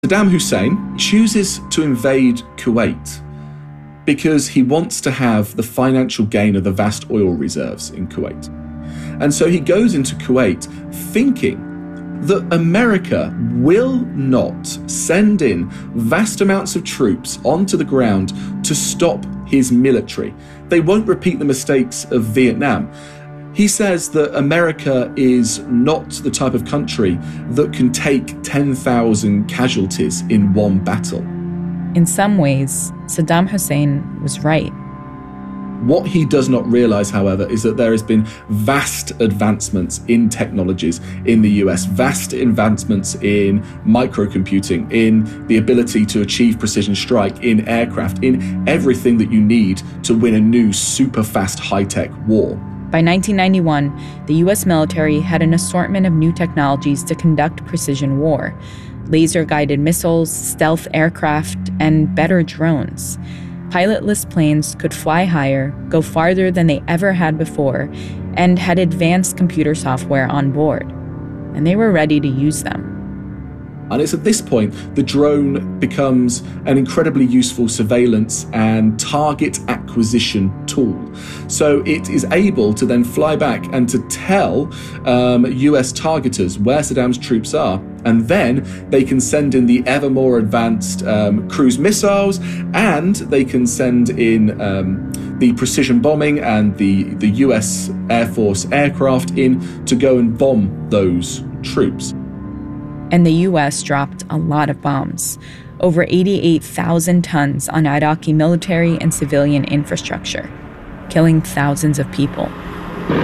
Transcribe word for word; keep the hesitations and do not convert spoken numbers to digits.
Saddam Hussein chooses to invade Kuwait because he wants to have the financial gain of the vast oil reserves in Kuwait. And so he goes into Kuwait thinking that America will not send in vast amounts of troops onto the ground to stop his military. They won't repeat the mistakes of Vietnam. He says that America is not the type of country that can take ten thousand casualties in one battle. In some ways, Saddam Hussein was right. What he does not realize, however, is that there has been vast advancements in technologies in the U S, vast advancements in microcomputing, in the ability to achieve precision strike, in aircraft, in everything that you need to win a new super fast high-tech war. By nineteen ninety-one, the U S military had an assortment of new technologies to conduct precision war: laser-guided missiles, stealth aircraft, and better drones. Pilotless planes could fly higher, go farther than they ever had before, and had advanced computer software on board. And they were ready to use them. And it's at this point the drone becomes an incredibly useful surveillance and target acquisition tool. So it is able to then fly back and to tell um, U S targeters where Saddam's troops are. And then they can send in the ever more advanced um, cruise missiles, and they can send in um, the precision bombing and the, the U S Air Force aircraft in to go and bomb those troops. And the U S dropped a lot of bombs, over eighty-eight thousand tons on Iraqi military and civilian infrastructure, killing thousands of people.